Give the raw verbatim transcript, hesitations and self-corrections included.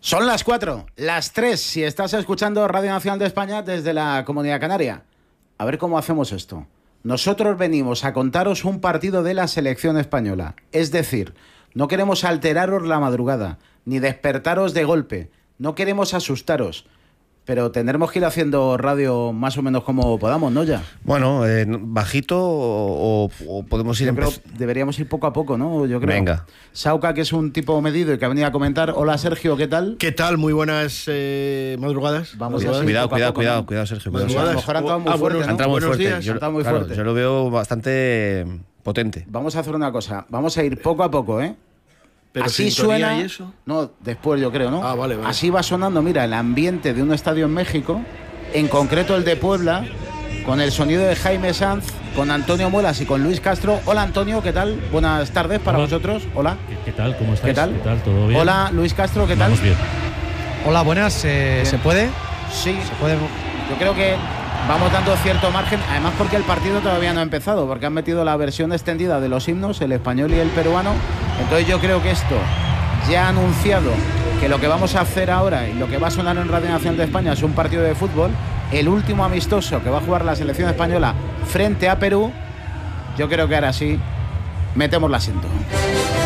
Son las cuatro, las tres, si estás escuchando Radio Nacional de España desde la Comunidad Canaria. A ver cómo hacemos esto. Nosotros venimos a contaros un partido de la selección española. Es decir, no queremos alteraros la madrugada, ni despertaros de golpe. No queremos asustaros. Pero tendremos que ir haciendo radio más o menos como podamos, ¿no? Ya. Bueno, eh, bajito o, o podemos ir... Yo creo deberíamos ir poco a poco, ¿no? Yo creo. Venga. Sauca, que es un tipo medido y que ha venido a comentar. Hola, Sergio, ¿qué tal? ¿Qué tal? Muy buenas eh, madrugadas. Vamos cuidado, a cuidado, poco cuidado, poco, cuidado, ¿no? cuidado, Sergio. Cuidado, A lo mejor han entrado muy Ah, fuerte, buenos, ¿no? entra muy buenos fuerte. días. Yo, Entra muy claro, fuerte. yo lo veo bastante potente. Vamos a hacer una cosa. Vamos a ir poco a poco, ¿eh? Pero así sintonía suena. y eso. No, después yo creo, ¿no? Ah, vale, vale. Así va sonando, mira, el ambiente de un estadio en México, en concreto el de Puebla, con el sonido de Jaime Sanz, con Antonio Muelas y con Luis Castro. Hola, Antonio, ¿qué tal? Buenas tardes para Hola. vosotros. Hola. ¿Qué, qué tal? ¿Cómo estáis? ¿Qué tal? ¿Qué tal? ¿Todo bien? Hola, Luis Castro, ¿qué tal? Vamos bien. Hola, buenas. Eh, ¿Se puede? Sí, ¿Se puede? yo creo que vamos dando cierto margen, además porque el partido todavía no ha empezado, porque han metido la versión extendida de los himnos, el español y el peruano. Entonces yo creo que esto ya ha anunciado que lo que vamos a hacer ahora y lo que va a sonar en Radio Nacional de España es un partido de fútbol, el último amistoso que va a jugar la selección española frente a Perú. Yo creo que ahora sí metemos la asiento.